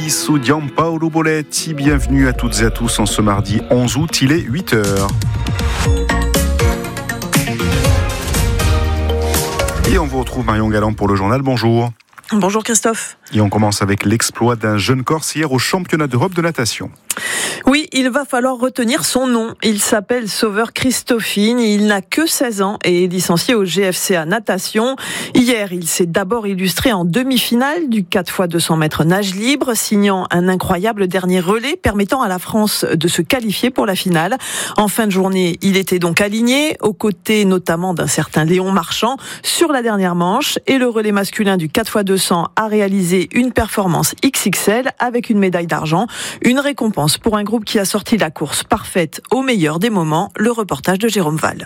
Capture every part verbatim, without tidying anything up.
Paradiso Gianpaolo Boletti. Bienvenue à toutes et à tous en ce mardi onze août, il est huit heures. Et on vous retrouve Marion Galland pour le journal. Bonjour. Bonjour Christophe. Et on commence avec l'exploit d'un jeune Corse hier au championnat d'Europe de natation. Oui, il va falloir retenir son nom. Il s'appelle Sauveur Cristofini. Il n'a que seize ans et est licencié au G F C A Natation. Hier, il s'est d'abord illustré en demi-finale du quatre fois deux cents mètres nage libre, signant un incroyable dernier relais permettant à la France de se qualifier pour la finale. En fin de journée, il était donc aligné, aux côtés notamment d'un certain Léon Marchand, sur la dernière manche. Et le relais masculin du quatre fois deux cents a réalisé une performance X X L avec une médaille d'argent. Une récompense pour un groupe qui a sorti la course parfaite au meilleur des moments. Le reportage de Jérôme Val.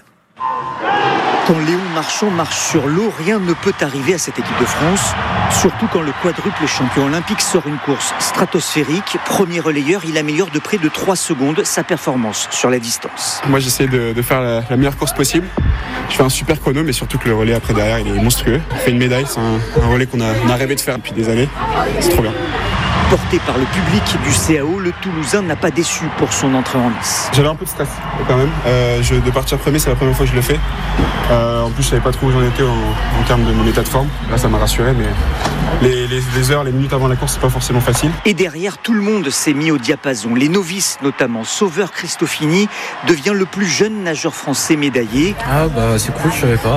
Quand Léon Marchand marche sur l'eau, rien ne peut arriver à cette équipe de France. Surtout quand le quadruple champion olympique sort une course stratosphérique. Premier relayeur, il améliore de près de trois secondes sa performance sur la distance. Moi j'essaie de, de faire la, la meilleure course possible. Je fais un super chrono, mais surtout que le relais après derrière il est monstrueux. On fait une médaille, c'est un, un relais qu'on a, on a rêvé de faire depuis des années. C'est trop bien. Porté par le public du C A O, le Toulousain n'a pas déçu pour son entrée en lice. J'avais un peu de stress quand même. Euh, je, de partir premier, c'est la première fois que je le fais. Euh, en plus, je savais pas trop où j'en étais en, en termes de mon état de forme. Là, ça m'a rassuré, mais les, les, les heures, les minutes avant la course, c'est pas forcément facile. Et derrière, tout le monde s'est mis au diapason. Les novices, notamment. Sauveur Cristofini devient le plus jeune nageur français médaillé. Ah bah c'est cool, je savais pas.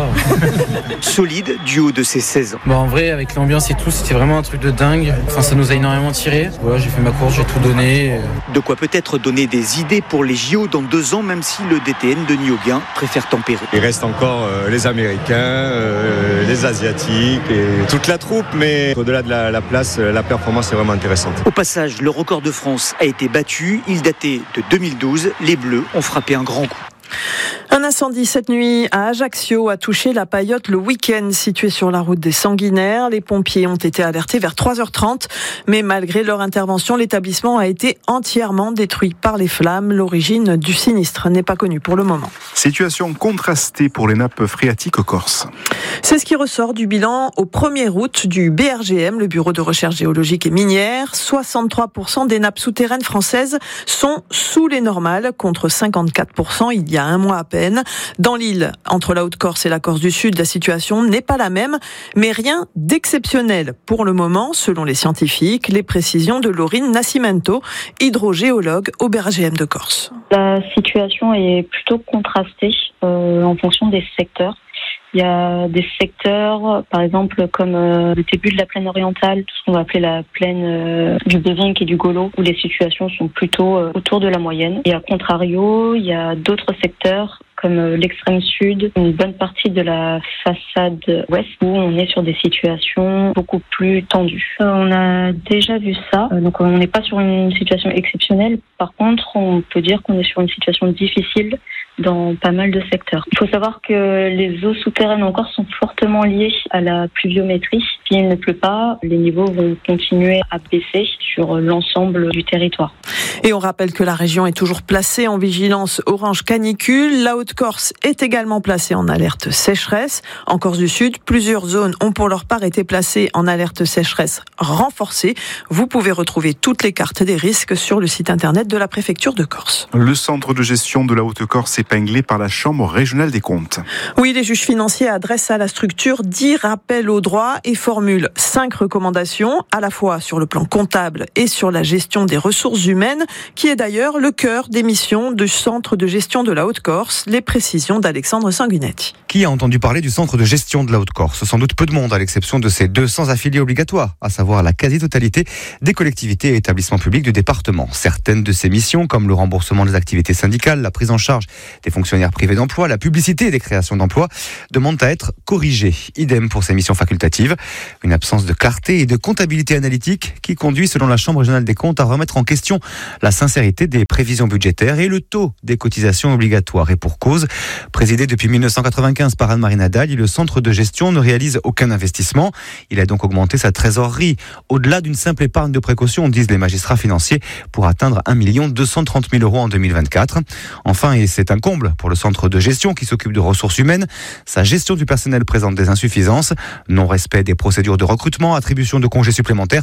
Solide du haut de ses seize ans. Bah en vrai, avec l'ambiance et tout, c'était vraiment un truc de dingue. Enfin, ça nous a énormément tiré. Voilà, j'ai fait ma course, j'ai tout donné. De quoi peut-être donner des idées pour les J O dans deux ans, même si le D T N Denis Auguin préfère tempérer. Il reste encore euh, les Américains, euh, les Asiatiques et toute la troupe, mais au-delà de la, la place, la performance est vraiment intéressante. Au passage, le record de France a été battu. Il datait de deux mille douze. Les Bleus ont frappé un grand coup. Un incendie cette nuit à Ajaccio a touché la Paillote le week-end, située sur la route des Sanguinaires. Les pompiers ont été alertés vers trois heures trente, mais malgré leur intervention, l'établissement a été entièrement détruit par les flammes. L'origine du sinistre n'est pas connue pour le moment. Situation contrastée pour les nappes phréatiques corses. C'est ce qui ressort du bilan au premier août du B R G M, le Bureau de recherche géologique et minière. soixante-trois pour cent des nappes souterraines françaises sont sous les normales, contre cinquante-quatre pour cent il y a un mois à peine. Dans l'île, entre la Haute-Corse et la Corse du Sud, la situation n'est pas la même, mais rien d'exceptionnel pour le moment, selon les scientifiques. Les précisions de Laurine Nascimento, hydrogéologue au B R G M de Corse. La situation est plutôt contrastée euh, en fonction des secteurs. Il y a des secteurs, par exemple, comme euh, le début de la plaine orientale, tout ce qu'on va appeler la plaine euh, du Bévinck et du Golo, où les situations sont plutôt euh, autour de la moyenne. Et à contrario, il y a d'autres secteurs, comme euh, l'extrême sud, une bonne partie de la façade ouest, où on est sur des situations beaucoup plus tendues. Euh, on a déjà vu ça, euh, donc on n'est pas sur une situation exceptionnelle. Par contre, on peut dire qu'on est sur une situation difficile dans pas mal de secteurs. Il faut savoir que les eaux souterraines encore sont fortement liées à la pluviométrie. S'il ne pleut pas, les niveaux vont continuer à baisser sur l'ensemble du territoire. Et on rappelle que la région est toujours placée en vigilance orange canicule. La Haute-Corse est également placée en alerte sécheresse. En Corse du Sud, plusieurs zones ont pour leur part été placées en alerte sécheresse renforcée. Vous pouvez retrouver toutes les cartes des risques sur le site internet de la préfecture de Corse. Le centre de gestion de la Haute-Corse épinglé par la Chambre régionale des comptes. Oui, les juges financiers adressent à la structure dix rappels au droit et formulent cinq recommandations, à la fois sur le plan comptable et sur la gestion des ressources humaines, qui est d'ailleurs le cœur des missions du centre de gestion de la Haute-Corse. Les précisions d'Alexandre Sanguinetti. Qui a entendu parler du centre de gestion de la Haute-Corse ? Sans doute peu de monde, à l'exception de ses deux cents affiliés obligatoires, à savoir la quasi-totalité des collectivités et établissements publics du département. Certaines de ces missions, comme le remboursement des activités syndicales, la prise en charge des fonctionnaires privés d'emploi, la publicité des créations d'emplois, demandent à être corrigées. Idem pour ces missions facultatives. Une absence de clarté et de comptabilité analytique qui conduit, selon la Chambre régionale des comptes, à remettre en question la sincérité des prévisions budgétaires et le taux des cotisations obligatoires. Et pour cause, présidé depuis mille neuf cent quatre-vingt-quinze par Anne-Marie Nadal, le centre de gestion ne réalise aucun investissement. Il a donc augmenté sa trésorerie au-delà d'une simple épargne de précaution, disent les magistrats financiers, pour atteindre un million deux cent trente mille euros en deux mille vingt-quatre. Enfin, et c'est un comble pour le centre de gestion qui s'occupe de ressources humaines, sa gestion du personnel présente des insuffisances, non-respect des procédures de recrutement, attribution de congés supplémentaires,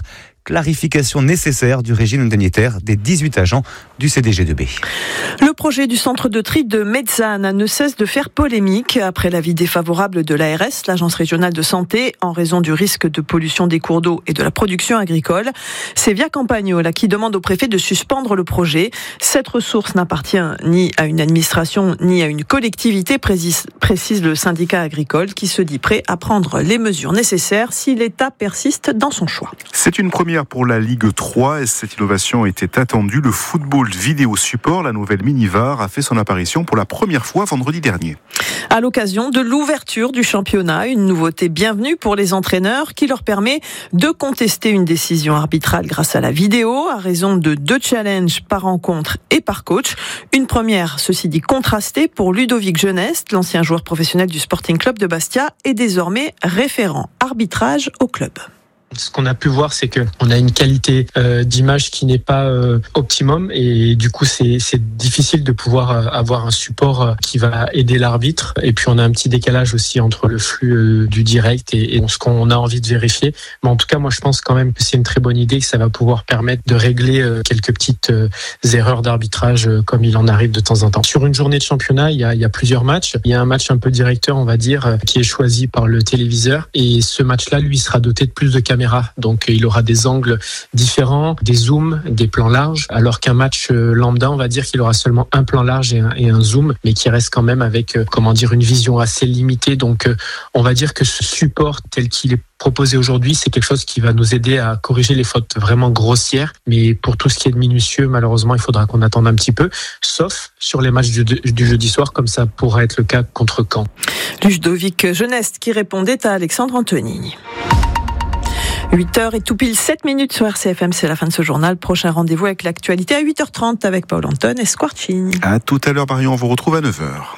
clarification nécessaire du régime indemnitaire des dix-huit agents du C D G deux B. Le projet du centre de tri de Mezzana ne cesse de faire polémique après l'avis défavorable de l'A R S, l'Agence régionale de santé, en raison du risque de pollution des cours d'eau et de la production agricole. C'est Via Campagnola qui demande au préfet de suspendre le projet. Cette ressource n'appartient ni à une administration ni à une collectivité, précise, précise le syndicat agricole qui se dit prêt à prendre les mesures nécessaires si l'État persiste dans son choix. C'est une première pour la Ligue trois et cette innovation était attendue. Le football vidéo support, la nouvelle mini-V A R, a fait son apparition pour la première fois vendredi dernier. À l'occasion de l'ouverture du championnat, une nouveauté bienvenue pour les entraîneurs qui leur permet de contester une décision arbitrale grâce à la vidéo à raison de deux challenges par rencontre et par coach. Une première, ceci dit, contrastée pour Ludovic Jeuneste, l'ancien joueur professionnel du Sporting Club de Bastia et désormais référent arbitrage au club. Ce qu'on a pu voir, c'est qu'on a une qualité euh, d'image qui n'est pas euh, optimum et du coup c'est, c'est difficile de pouvoir euh, avoir un support euh, qui va aider l'arbitre. Et puis on a un petit décalage aussi entre le flux euh, du direct et, et ce qu'on a envie de vérifier. Mais en tout cas, moi je pense quand même que c'est une très bonne idée, que ça va pouvoir permettre de régler euh, quelques petites euh, erreurs d'arbitrage euh, comme il en arrive de temps en temps. Sur une journée de championnat, il y a, il y a plusieurs matchs. Il y a un match un peu directeur, on va dire, euh, qui est choisi par le téléviseur et ce match-là, lui, sera doté de plus de caméras. Donc il aura des angles différents, des zooms, des plans larges, alors qu'un match lambda, on va dire qu'il aura seulement un plan large et un, et un zoom, mais qui reste quand même avec, comment dire, une vision assez limitée. Donc on va dire que ce support tel qu'il est proposé aujourd'hui, c'est quelque chose qui va nous aider à corriger les fautes vraiment grossières. Mais pour tout ce qui est de minutieux, malheureusement, il faudra qu'on attende un petit peu, sauf sur les matchs du, du jeudi soir, comme ça pourra être le cas contre Caen. Ludovic Jeuneste qui répondait à Alexandre Antonini. huit heures et tout pile sept minutes sur R C F M, c'est la fin de ce journal. Prochain rendez-vous avec l'actualité à huit heures trente avec Paul Anton et Squarcini. À tout à l'heure Marion, on vous retrouve à neuf heures.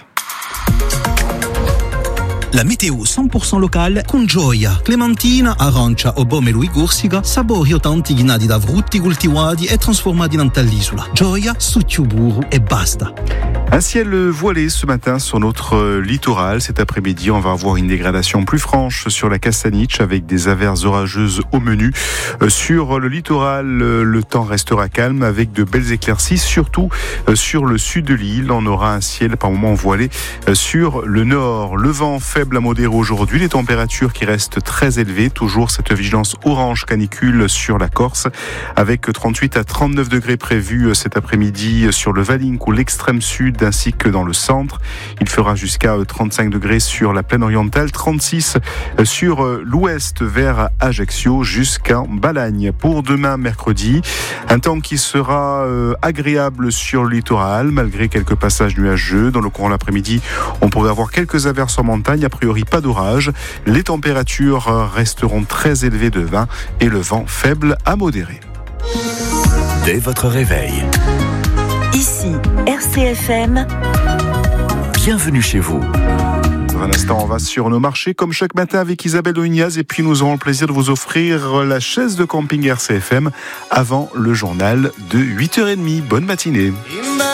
La météo cent pour cent locale con Gioia, Clementina, Arancia o Bomelo e Corsica, sapori o tanti ghinati da frutti coltivati e trasformati in all'isola. Gioia, succiuburu e basta. Un ciel voilé ce matin sur notre littoral. Cet après-midi, on va avoir une dégradation plus franche sur la Cassaniche avec des averses orageuses au menu. Sur le littoral, le temps restera calme avec de belles éclaircies, surtout sur le sud de l'île. On aura un ciel par moments voilé sur le nord. Le vent faible à modéré aujourd'hui, les températures qui restent très élevées. Toujours cette vigilance orange canicule sur la Corse avec trente-huit à trente-neuf degrés prévus cet après-midi sur le Valink ou l'extrême sud ainsi que dans le centre. Il fera jusqu'à trente-cinq degrés sur la plaine orientale, trente-six sur l'ouest vers Ajaccio jusqu'à Balagne. Pour demain mercredi, un temps qui sera agréable sur le littoral malgré quelques passages nuageux. Dans le courant de l'après-midi, on pourrait avoir quelques averses en montagne, a priori pas d'orage. Les températures resteront très élevées de vingt et le vent faible à modéré. Dès votre réveil. Ici, R C F M. Bienvenue chez vous. Dans un instant, on va sur nos marchés comme chaque matin avec Isabelle Oignaz et puis nous aurons le plaisir de vous offrir la chaise de camping R C F M avant le journal de huit heures trente. Bonne matinée.